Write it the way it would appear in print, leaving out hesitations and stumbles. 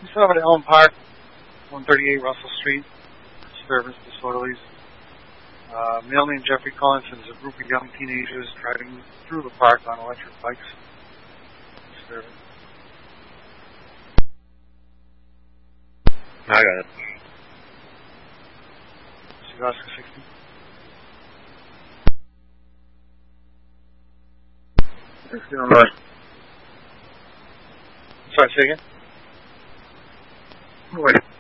We saw it at Elm Park, 138 Russell Street. Disturbance, disorderlies. Male named Jeffrey Collins and a group of young teenagers driving through the park on electric bikes. Disturbance. I got it. Oscar 60. Right. Sorry, say again? Wait.